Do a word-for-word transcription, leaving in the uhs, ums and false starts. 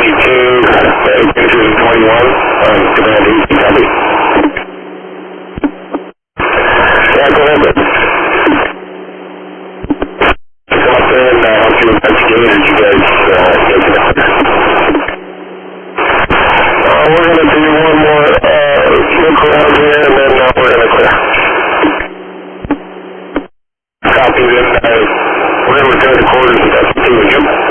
twenty-two, Cruiser twenty-one, um, Command East, copy. Yeah, go ahead, but come up there and uh, help you investigate as you guys uh, get it out. Uh, we're going to do one more uh, look around here and then uh, we're going to clear. Copy this. Uh, we're going to return to quarters if that's okay with you.